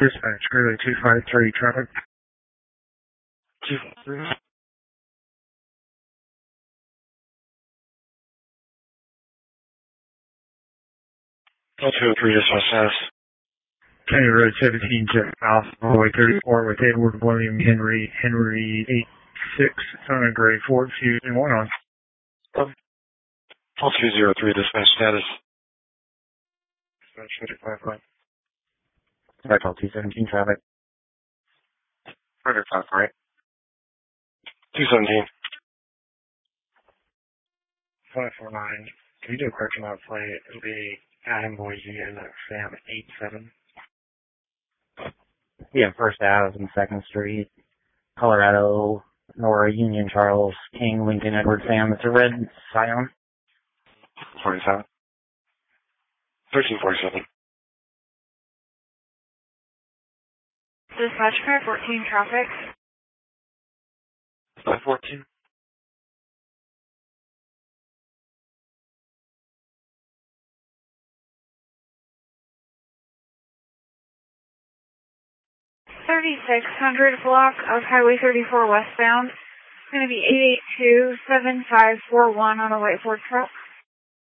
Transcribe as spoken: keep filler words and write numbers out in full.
Dispatch, Greeley two five three, traffic. two five three. two oh three, dispatch status. County Road seventeen, Jet Alpha, Highway thirty-four with Edward William Henry, Henry eight six, on a grade Ford Fusion one on. Call two zero three, dispatch status. Dispatch fifty-five five. Right, call two seventeen, traffic. Further five, right? two seventeen. five four nine. Can you do a correction on plate? It'll be Adam Boise and Sam eight seven. Yeah, First Ave and Second Street, Colorado, Nora, Union, Charles, King, Lincoln, Edward, Sam. It's a red Scion. forty-seven. thirteen forty-seven. Dispatch car fourteen, traffic. five fourteen. thirty-six hundred block of Highway thirty-four westbound. It's going to be eight eight two seven five four one on a white Ford truck.